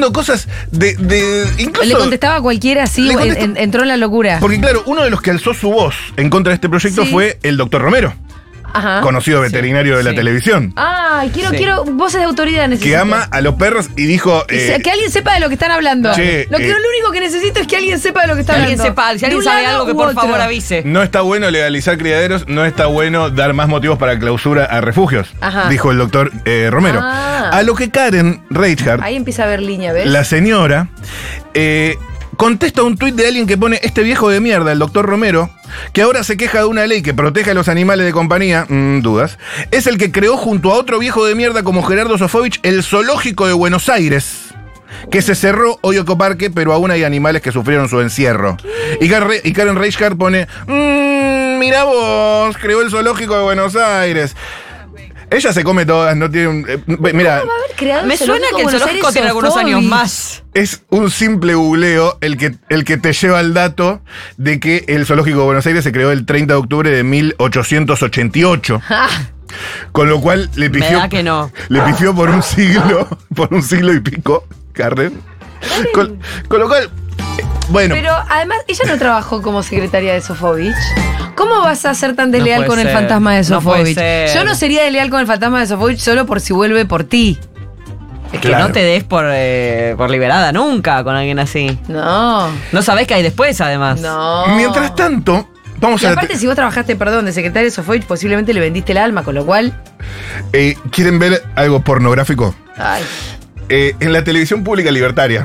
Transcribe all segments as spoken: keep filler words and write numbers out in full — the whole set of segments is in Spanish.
diciendo cosas de... de incluso, le contestaba a cualquiera, sí, contesta, en, entró en la locura. Porque claro, uno de los que alzó su voz en contra de este proyecto sí. fue el doctor Romero. Ajá. Conocido veterinario sí. de la sí. televisión. Ay, quiero, sí. quiero voces de autoridad necesito. Que ama a los perros y dijo... Eh, que alguien sepa de lo que están hablando. Che, lo, que, eh, lo único que necesito es que alguien sepa de lo que está que hablando. alguien sepa, si alguien sabe algo que por favor avise. No está bueno legalizar criaderos, no está bueno dar más motivos para clausura a refugios, Ajá. dijo el doctor eh, Romero. Ah. A lo que Karen Reichardt, Ahí empieza a haber línea, ¿ves? la señora, eh, contesta un tuit de alguien que pone: este viejo de mierda, el doctor Romero, que ahora se queja de una ley que protege a los animales de compañía, mmm, dudas, es el que creó junto a otro viejo de mierda como Gerardo Sofovich el zoológico de Buenos Aires, que se cerró hoy Ecoparque, pero aún hay animales que sufrieron su encierro. Y Karen, y Karen Reichardt pone: mmm, mira vos, creó el zoológico de Buenos Aires. Ella se come todas, no tiene un... Eh, mira, me suena que el zoológico tiene algunos años más. Es un simple googleo el que, el que te lleva al dato de que el zoológico de Buenos Aires se creó el treinta de octubre de mil ochocientos ochenta y ocho. Con lo cual le pifió, Me da que no. le pifió por un siglo, por un siglo y pico, Karen. Con, con lo cual, bueno. Pero además, ella no trabajó como secretaria de Sofovich. ¿Cómo vas a ser tan desleal No con puede el ser. fantasma de No puede Sofovich? ser. Yo no sería desleal con el fantasma de Sofovich solo por si vuelve por ti. Es que Claro. no te des por, eh, por liberada nunca con alguien así. No. No sabés qué hay después, además. No. Mientras tanto, vamos Y a... aparte, si vos trabajaste, perdón, de secretaria de Sofovich, posiblemente le vendiste el alma, con lo cual... Eh, ¿Quieren ver algo pornográfico? Ay. Eh, en la televisión pública libertaria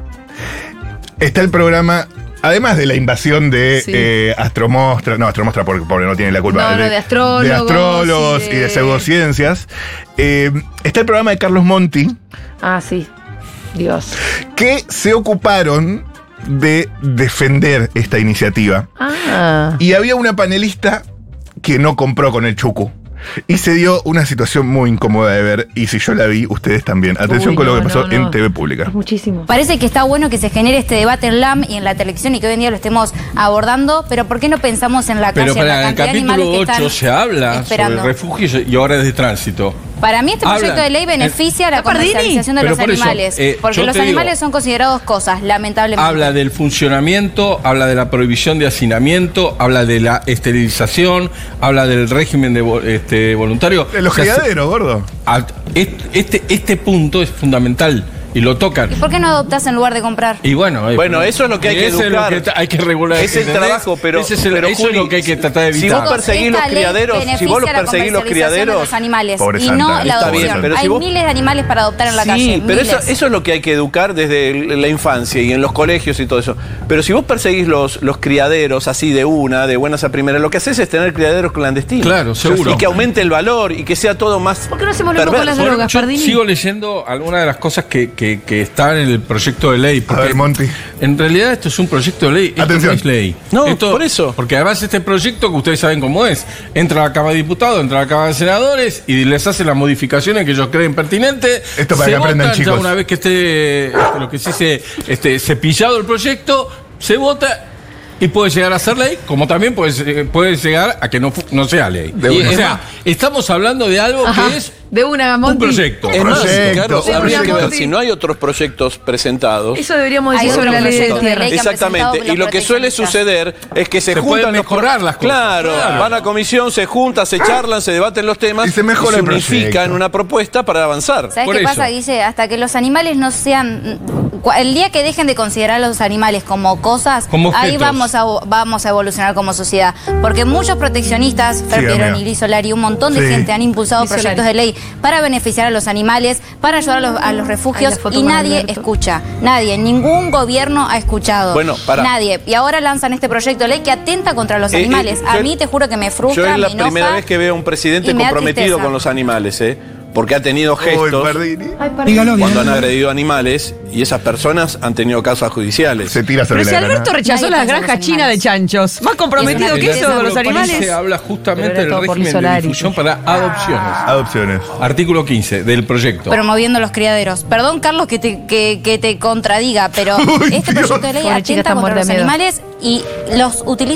está el programa, además de la invasión de Sí. eh, Astromostra, no, Astromostra porque pobre no tiene la culpa, No, no, de astrólogos de astrólogos y y de, de- pseudociencias, eh, está el programa de Carlos Monti, Ah, sí. Dios. que se ocuparon de defender esta iniciativa. Ah. Y había una panelista que no compró con el chucu. Y se dio una situación muy incómoda de ver. Y si yo la vi, ustedes también. Atención Uy, con lo no, que pasó no, no. en T V Pública. Es muchísimo. Parece que está bueno que se genere este debate en LAM y en la televisión y que hoy en día lo estemos abordando, pero ¿por qué no pensamos en la calle, Pero en la para el cantidad de capítulo animales que ocho están se habla esperando? sobre refugios y horas de tránsito. Para mí este Hablan. proyecto de ley beneficia la ¿Está Pardini? comercialización de Pero los por eso, animales, eh, porque yo los te digo, animales son considerados cosas, lamentablemente. Habla del funcionamiento, habla de la prohibición de hacinamiento, habla de la esterilización, habla del régimen de vo- este, voluntario. De los O sea, se- criaderos, gordo. a- Este, este punto es fundamental y lo tocan. ¿Y por qué no adoptas en lugar de comprar? Y bueno, eh, Bueno, eso es lo que hay que ese es lo educar. que hay que regular. Es el ¿entendés? trabajo, pero, Ese es el- pero, eso Juli, es lo que hay que tratar de si evitar. vos perseguís los Esta ley criaderos, si beneficia vos los la perseguís los comercialización de criaderos, los animales Pobre y Santa, no la está adopción. bien, pero si Hay vos- miles de animales para adoptar en la sí, calle. pero eso, miles. eso es lo que hay que educar desde el- la infancia y en los colegios y todo eso. Pero si vos perseguís los, los criaderos así de una, de buenas a primeras, lo que haces es tener criaderos clandestinos. Claro, seguro. Y que aumente el valor y que sea todo más ¿Por qué no hacemos lo mismo con las perverso. drogas, Yo Pardini? sigo leyendo algunas de las cosas que, que, que están en el proyecto de ley. A ver, Monty. En realidad esto es un proyecto de ley, esto Atención. no es ley. No, Esto- por eso. Porque además este proyecto, que ustedes saben cómo es, entra a la Cámara de Diputados, entra a la Cámara de Senadores y les hacen las modificaciones que ellos creen pertinentes. Esto para Se que aprendan, votan, ya chicos. una vez que esté este, lo que se dice este, cepillado el proyecto, se vota y puede llegar a ser ley, como también puede, puede llegar a que no, fu- no sea ley. De Y, una. o sea, estamos hablando de algo Ajá. que es De una, un Monty. proyecto. Es más, Proyecto, claro, un habría que ver proyecto. si no hay otros proyectos presentados. Eso deberíamos Hay decir sobre otro la ley de proyecto de tierra. ley que han Exactamente. presentado Y los lo que suele proteccionistas. suceder es que se, Se pueden juntan los mejorar las cosas. Claro, Claro. van a comisión, se juntan, se charlan, se debaten los temas Y se mejora el unifican proyecto. en una propuesta para avanzar. ¿Sabes Por qué eso. pasa, Guille? Hasta que los animales no sean... El día que dejen de considerar a los animales como cosas, Como ahí objetos. vamos a, vamos a evolucionar como sociedad. Porque muchos proteccionistas, Fer amiga. Pieroni, Liz Solari, un montón de Sí. gente han impulsado Liz proyectos Solari. de ley para beneficiar a los animales, para ayudar a los, a los Ay, refugios, la foto y con nadie Alberto. escucha. Nadie, ningún gobierno ha escuchado. Bueno, pará. Nadie. Y ahora lanzan este proyecto de ley que atenta contra los Eh, eh, animales. a yo- mí te juro que me Yo frustra, es la me enoja. primera vez que veo a un presidente y me da comprometido tristeza. con los animales, ¿eh? Porque ha tenido Uy, gestos Pardini. Ay, Pardini. cuando han agredido animales y esas personas han tenido causas judiciales. Se tira sobre Pero si la Alberto grana. rechazó Nadie las piensa en granjas los chinas de animales. chanchos, más comprometido Es una que eso tristeza. con los animales. Se habla justamente Pero era del todo por régimen Liz de Solari. difusión para adopciones. Adopciones. Artículo quince del proyecto. Promoviendo los criaderos. Perdón, Carlos, que te, que, que te contradiga, pero Uy, este Dios. proyecto de ley Pobre chica, atenta está contra muerta los de miedo. animales y los utiliza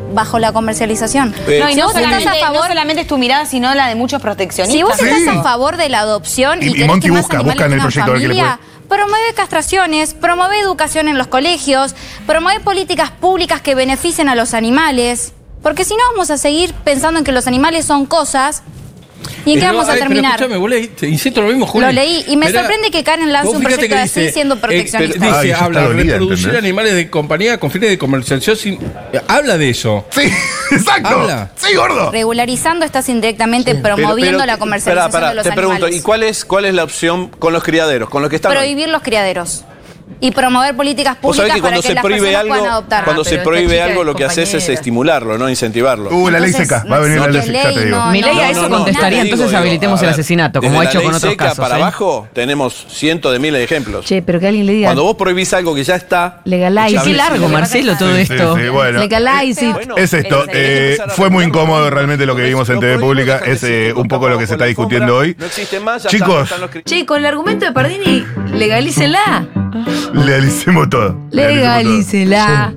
bajo la comercialización. Eh, No, y Si no vos estás solamente, a favor, no solamente es tu mirada, sino la de muchos proteccionistas. si vos Sí. estás a favor de la adopción y, Y- y querés Monty que más busca, animales busca en el tengan proyecto a ver qué le familia, promueve castraciones, promueve educación en los colegios, promueve políticas públicas que beneficien a los animales, porque si no vamos a seguir pensando en que los animales son cosas. ¿Y en qué Pero, vamos a ver, pero terminar? escúchame, vos leíste, insisto lo mismo, Juli. Lo leí y me Esperá, sorprende que Karen lance vos un fíjate proyecto que así dice, siendo eh, proteccionista. pero Ay, dice, ya habla está de dolida, reproducir ¿entendés? animales de compañía con fines de comercialización sin... eh, Habla de eso. Sí, exacto. Habla. Sí, gordo. Regularizando estás indirectamente promoviendo Pero- pero- la comercialización pará, pará, de los te animales. pregunto, ¿y cuál es, cuál es la opción con los criaderos, con los que están hoy? Prohibir los criaderos y promover políticas Vos sabés públicas que para cuando que se las prohíbe personas algo, puedan adoptar. cuando Ah, se pero esta prohíbe chica algo, es lo que haces es compañera. estimularlo, no incentivarlo. Uh, la ley Entonces, seca. Va a venir no la ley existe seca, ya te ley, digo. no, Mi ley no, a no, eso no, contestaría, nada. entonces Digo, habilitemos a el ver, asesinato, como desde ha la hecho con ley otros seca casos. para ¿eh? abajo tenemos cientos de miles de ejemplos. Che, pero que alguien le diga. Cuando vos prohibís algo que ya está... Legalize. Qué establecido- largo, Marcelo, todo Sí, sí, esto. sí, bueno. Legalize it. Bueno, Es esto, tenés que eh, empezar a fue muy regularlo. incómodo realmente lo que vimos en Lo T V prohíbo, Pública, dejan que es se eh, quede un poco lo que se está bajo la alfombra, discutiendo hoy. No existe más, ya Chicos, están los cri- Che, con el argumento de Pardini, legalícenla. legalicemos todo. Legalícenla.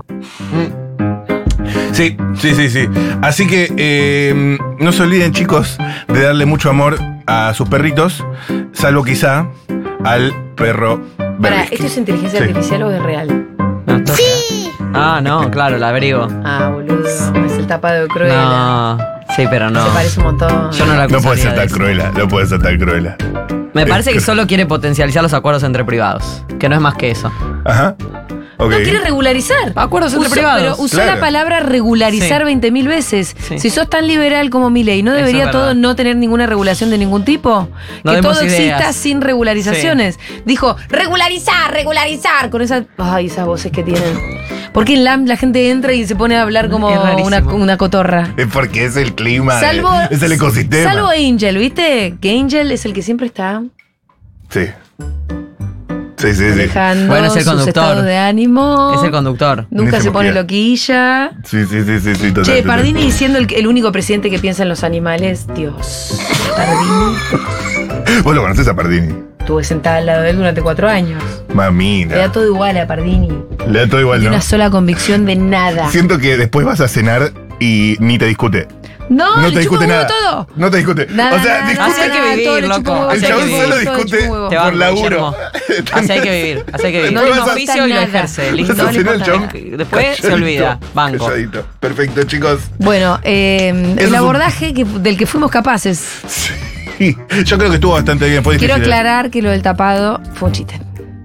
Sí, sí, sí, sí. Así que eh, no se olviden, chicos, de darle mucho amor a sus perritos, salvo quizá al perro Para, Berbisky. ¿esto es inteligencia Sí. artificial o es real? Sí. Ah, no, claro, la abrigo. Ah, boludo. Es el tapado de Cruella. No, sí, pero no. Se parece un montón. Yo no la No puede acusaría ser de tan eso. cruela, no puede ser tan cruela. Me parece que solo quiere potencializar los acuerdos entre privados, que no es más que eso. Ajá. Ok. No quiere regularizar. Acuerdos entre Usó- privados. Pero usó Claro. la palabra regularizar Sí. veinte mil veces. Sí. Si sos tan liberal como Milei, ¿no Eso debería es todo verdad. no tener ninguna regulación de ningún tipo? No que demos todo ideas. exista sin regularizaciones. Dijo, regularizar, regularizar, con esa, ay, esas voces que tienen. Porque en LAM la gente entra y se pone a hablar como Es rarísimo. una, una cotorra. Es porque es el clima, eh, Salvo, es el ecosistema. Salvo Angel, ¿viste? Que Angel es el que siempre está Sí. Sí, sí, sí. manejando Bueno, es el sus conductor. estados de ánimo. Es el conductor. Nunca Ese se pone mojía. loquilla. Sí, sí, sí, sí, sí, total, Che, total. Pardini siendo el, el único presidente que piensa en los animales, Dios. Pardini. Vos lo conocés a Pardini. Estuve sentada al lado de él durante cuatro años. Le da Mamina. todo igual a Pardini. Le da todo igual, Ni ¿no? una sola convicción de nada. Siento que después vas a cenar y ni te discute. No, No le te chupa discute un huevo nada. todo. No te discute. Nada, o sea, nada, discute. Así hay que nada, vivir, todo le chupa un loco. huevo. El Así hay chabón que solo vivir. Todo le discute chupa un huevo. Te por banco, laburo. Guillermo. Así hay que vivir, así hay que vivir. No Tiene le un importa oficio y lo nada. ejerce. Vas Listo. a No le cenar, importa chabón. nada. Después se Calladito, olvida. Banco. Calladito. Perfecto, chicos. Bueno, eh, Eso el es un- abordaje que- del que fuimos capaces. Sí. Yo creo que estuvo bastante bien. Fue Quiero difícil, ¿eh? aclarar que lo del tapado fue un chiste.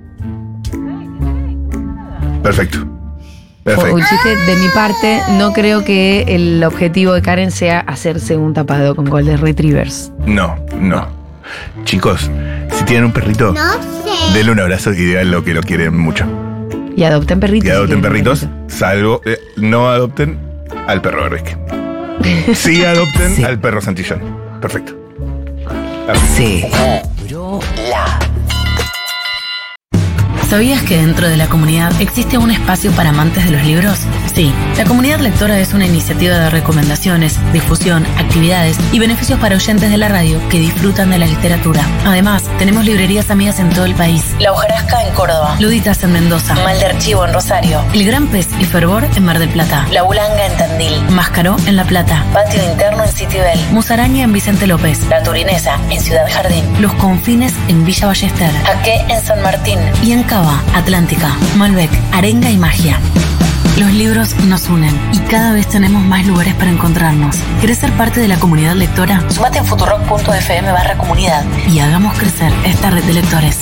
Perfecto. Fue Perfecto. un chiste de mi parte. No creo que el objetivo de Karen sea hacerse un tapado con Golden Retrievers. No, no. Chicos, si tienen un perrito, denle un abrazo y digan lo que lo quieren mucho. Y adopten perritos. Y si adopten quieren un perritos, perrito. salvo. eh, no adopten al perro Berbisky. Sí adopten Sí. al perro Santillán. Perfecto. Sí. ¿Sabías que dentro de la comunidad existe un espacio para amantes de los libros? Sí, la Comunidad Lectora es una iniciativa de recomendaciones, difusión, actividades y beneficios para oyentes de la radio que disfrutan de la literatura. Además, tenemos librerías amigas en todo el país. La Hojarasca en Córdoba, Luditas en Mendoza, Mal de Archivo en Rosario, El Gran Pez y Fervor en Mar del Plata, La Bulanga en Tandil, Máscaro en La Plata, Patio Interno en Citibel, Musaraña en Vicente López, La Turinesa en Ciudad Jardín, Los Confines en Villa Ballester, Jaque en San Martín y en Cava, Atlántica, Malbec, Arenga y Magia. Los libros nos unen y cada vez tenemos más lugares para encontrarnos. ¿Querés ser parte de la comunidad lectora? Sumate en futurock punto f m barra comunidad y hagamos crecer esta red de lectores.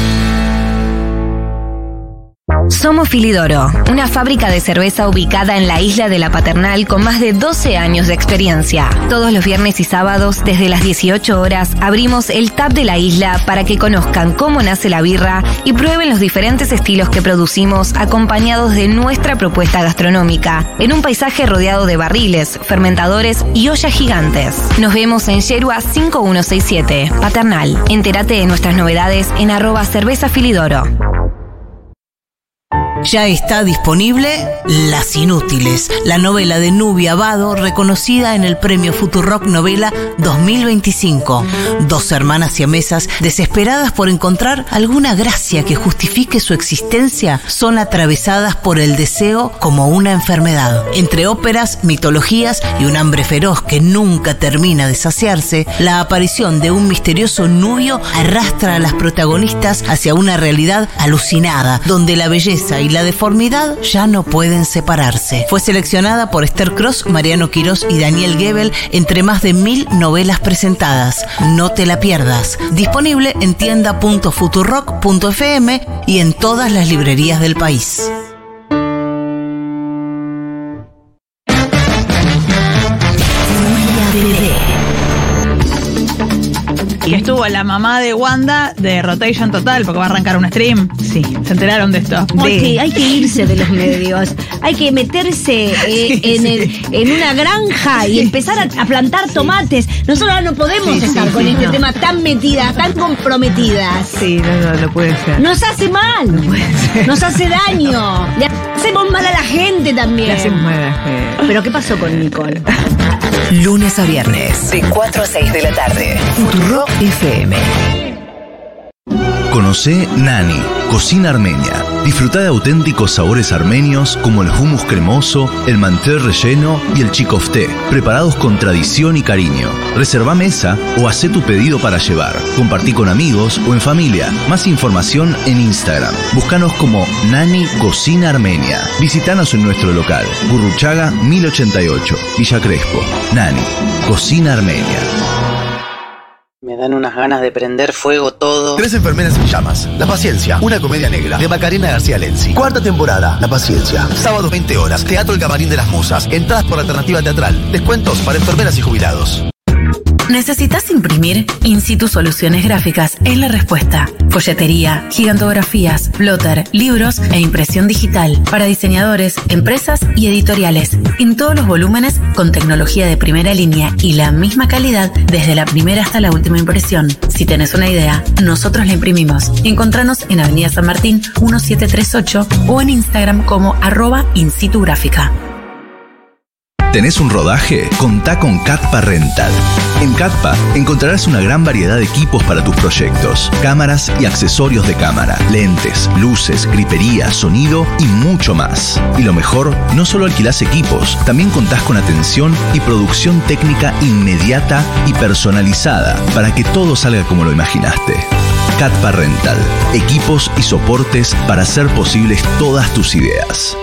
Somos Filidoro, una fábrica de cerveza ubicada en la isla de la Paternal con más de doce años de experiencia. Todos los viernes y sábados, desde las dieciocho horas, abrimos el tap de la isla para que conozcan cómo nace la birra y prueben los diferentes estilos que producimos acompañados de nuestra propuesta gastronómica, en un paisaje rodeado de barriles, fermentadores y ollas gigantes. Nos vemos en Yerua cinco uno seis siete, Paternal. Entérate de nuestras novedades en arroba cerveza Filidoro. Ya está disponible Las Inútiles, la novela de Nubia Abado, reconocida en el premio Futurock Novela dos mil veinticinco. Dos hermanas siamesas, desesperadas por encontrar alguna gracia que justifique su existencia, son atravesadas por el deseo como una enfermedad. Entre óperas, mitologías y un hambre feroz que nunca termina de saciarse, la aparición de un misterioso Nubio arrastra a las protagonistas hacia una realidad alucinada, donde la belleza y la deformidad ya no pueden separarse. Fue seleccionada por Esther Cross, Mariano Quirós y Daniel Gebel entre más de mil novelas presentadas. No te la pierdas. Disponible en tienda punto futurock punto f m y en todas las librerías del país. Y estuvo la mamá de Wanda de Rotation Total, porque va a arrancar un stream. Sí, se enteraron de esto. De... Hay, que, hay que irse de los medios. Hay que meterse eh, sí, en, sí. El, en una granja y empezar a, a plantar tomates. Nosotros no podemos sí, estar sí, con sí, este no. tema tan metidas, tan comprometidas. Sí, no, no, no puede ser. Nos hace mal. No puede ser. Nos hace daño. Le hacemos mal a la gente también. Le hacemos mal a la gente. ¿Pero qué pasó con Nicole? Lunes a viernes, de cuatro a seis de la tarde. Futurock F M. Conocé Nani, cocina armenia. Disfruta de auténticos sabores armenios como el hummus cremoso, el manté relleno y el chikofté, preparados con tradición y cariño. Reserva mesa o hacé tu pedido para llevar. Compartí con amigos o en familia. Más información en Instagram. Búscanos como Nani Cocina Armenia. Visítanos en nuestro local, Gurruchaga mil ochenta y ocho, Villa Crespo. Nani, Cocina Armenia. Me dan unas ganas de prender fuego todo. Tres enfermeras en llamas. La paciencia. Una comedia negra. De Macarena García Lenzi. Cuarta temporada. La paciencia. Sábado veinte horas. Teatro El Camarín de las Musas. Entradas por alternativa teatral. Descuentos para enfermeras y jubilados. ¿Necesitas imprimir? In situ Soluciones Gráficas es la respuesta. Folletería, gigantografías, plotter, libros e impresión digital para diseñadores, empresas y editoriales. En todos los volúmenes con tecnología de primera línea y la misma calidad desde la primera hasta la última impresión. Si tenés una idea, nosotros la imprimimos. Encontranos en Avenida San Martín mil setecientos treinta y ocho o en Instagram como arroba insitugráfica. ¿Tenés un rodaje? Contá con Catpa Rental. En Catpa encontrarás una gran variedad de equipos para tus proyectos, cámaras y accesorios de cámara, lentes, luces, gripería, sonido y mucho más. Y lo mejor, no solo alquilás equipos, también contás con atención y producción técnica inmediata y personalizada para que todo salga como lo imaginaste. Catpa Rental, equipos y soportes para hacer posibles todas tus ideas.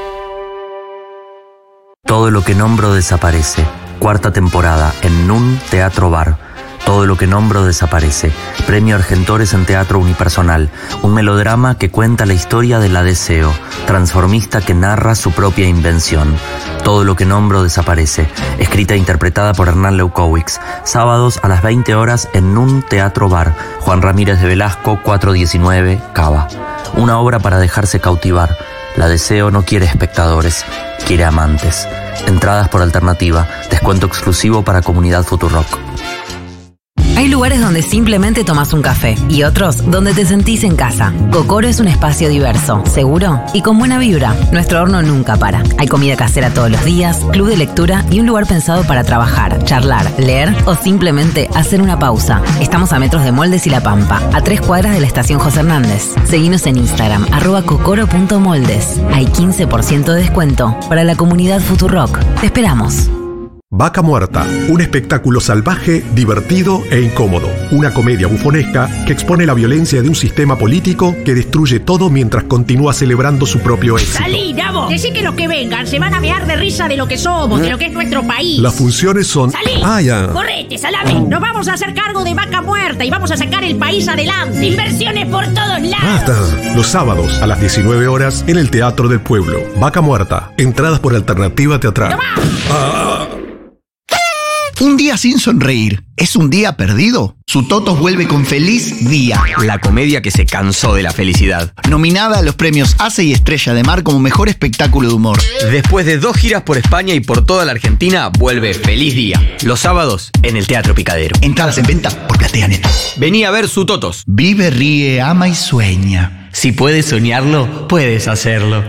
Todo lo que nombro desaparece. Cuarta temporada en N U N Teatro Bar. Todo lo que nombro desaparece. Premio Argentores en Teatro Unipersonal. Un melodrama que cuenta la historia de la Deseo, transformista que narra su propia invención. Todo lo que nombro desaparece. Escrita e interpretada por Hernán Leucowicz. Sábados a las veinte horas en N U N Teatro Bar. Juan Ramírez de Velasco, cuatrocientos diecinueve, Cava. Una obra para dejarse cautivar. La Deseo no quiere espectadores, quiere amantes. Entradas por alternativa, descuento exclusivo para Comunidad Futurock. Hay lugares donde simplemente tomas un café y otros donde te sentís en casa. Cocoro es un espacio diverso, seguro y con buena vibra. Nuestro horno nunca para. Hay comida casera todos los días, club de lectura y un lugar pensado para trabajar, charlar, leer o simplemente hacer una pausa. Estamos a metros de Moldes y La Pampa, a tres cuadras de la estación José Hernández. Seguinos en Instagram, arroba cocoro punto moldes. Hay quince por ciento de descuento para la comunidad Futurock. Te esperamos. Vaca Muerta, un espectáculo salvaje, divertido e incómodo. Una comedia bufonesca que expone la violencia de un sistema político que destruye todo mientras continúa celebrando su propio éxito. ¡Salí, Nabo! Decí que los que vengan se van a mear de risa de lo que somos, ¿Eh? de lo que es nuestro país. Las funciones son... ¡Salí! Ah, ya. ¡Correte, salame! Nos vamos a hacer cargo de Vaca Muerta y vamos a sacar el país adelante. ¡Inversiones por todos lados! Basta. Los sábados a las diecinueve horas en el Teatro del Pueblo. Vaca Muerta. Entradas por alternativa teatral. Ah. Un día sin sonreír, ¿es un día perdido? Su Totos vuelve con Feliz Día. La comedia que se cansó de la felicidad. Nominada a los premios A C E y Estrella de Mar como mejor espectáculo de humor. Después de dos giras por España y por toda la Argentina, vuelve Feliz Día. Los sábados en el Teatro Picadero. Entradas en venta por PlateaNet. Vení a ver Su Totos. Vive, ríe, ama y sueña. Si puedes soñarlo, puedes hacerlo.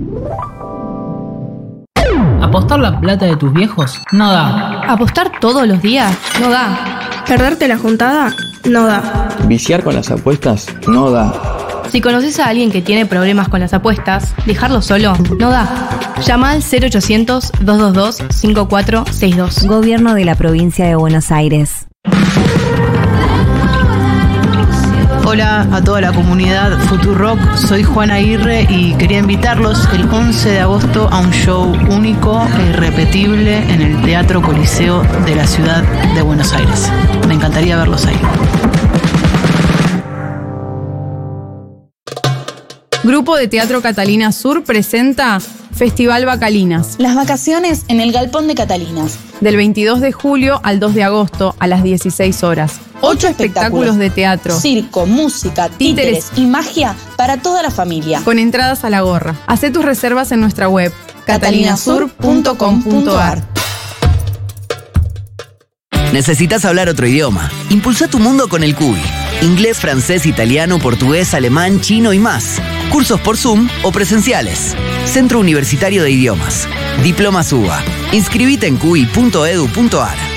¿Apostar la plata de tus viejos? No da. ¿Apostar todos los días? No da. ¿Perderte la juntada? No da. ¿Viciar con las apuestas? No da. Si conoces a alguien que tiene problemas con las apuestas, dejarlo solo no da. Llama al cero ochocientos, dos dos dos, cinco cuatro seis dos. Gobierno de la Provincia de Buenos Aires. Hola a toda la comunidad Futurock, soy Juana Aguirre y quería invitarlos el once de agosto a un show único e irrepetible en el Teatro Coliseo de la ciudad de Buenos Aires. Me encantaría verlos ahí. Grupo de Teatro Catalina Sur presenta Festival Bacalinas. Las vacaciones en el Galpón de Catalinas. Del veintidós de julio al dos de agosto a las dieciséis horas. Ocho espectáculos de teatro. Circo, música, títeres, títeres y magia para toda la familia. Con entradas a la gorra. Hacé tus reservas en nuestra web catalina sur punto com punto a r. ¿Necesitas hablar otro idioma? Impulsa tu mundo con el Cuy. Inglés, francés, italiano, portugués, alemán, chino y más. Cursos por Zoom o presenciales. Centro Universitario de Idiomas. Diplomas U B A. Inscribite en cuy punto edu punto a r.